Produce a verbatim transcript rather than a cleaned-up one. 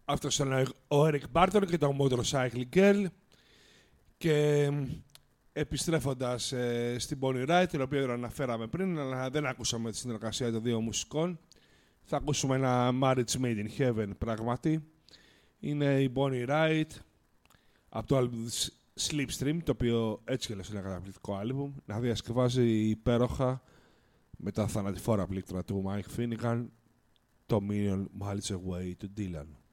Αυτός ήταν ο Eric Barton και το Motorcycle Girl. Και επιστρέφοντας ε, στην Bonnie Raitt, την οποία αναφέραμε πριν, αλλά δεν ακούσαμε τη συνεργασία των δύο μουσικών, θα ακούσουμε ένα Marriage Made in Heaven πράγματι. Είναι η Bonnie Raitt από το album Slipstream, το οποίο έτσι και λες είναι ένα καταπληκτικό album, να διασκευάζει υπέροχα με τα θανατηφόρα πλήκτρα του Mike Finnegan το Million Miles Away του Dylan.